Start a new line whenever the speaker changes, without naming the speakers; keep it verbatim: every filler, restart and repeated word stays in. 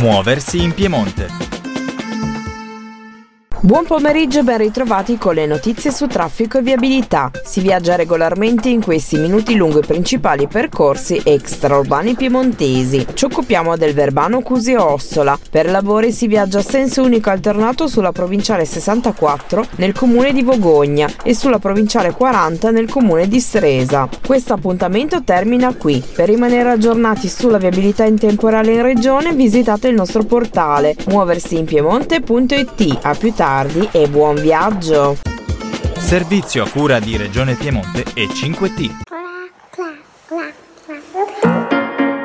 Muoversi in Piemonte.
Buon pomeriggio e ben ritrovati con le notizie su traffico e viabilità. Si viaggia regolarmente in questi minuti lungo i principali percorsi extraurbani piemontesi. Ci occupiamo del Verbano Cusio-Ossola. Per lavori si viaggia a senso unico alternato sulla provinciale sessantaquattro nel comune di Vogogna e sulla provinciale quaranta nel comune di Stresa. Questo appuntamento termina qui. Per rimanere aggiornati sulla viabilità in tempo reale in regione visitate il nostro portale muoversiinpiemonte punto it. A più tardi e buon viaggio!
Servizio a cura di Regione Piemonte e cinque T.